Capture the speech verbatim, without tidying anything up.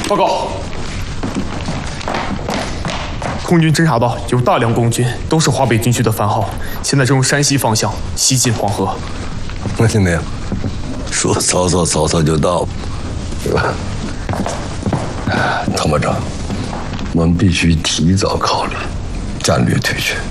报告，空军侦察到有大量共军，都是华北军区的番号，现在正从山西方向西进黄河。 听见没有？说曹操，曹操就到，对吧？参谋长，我们必须提早考虑战略退却。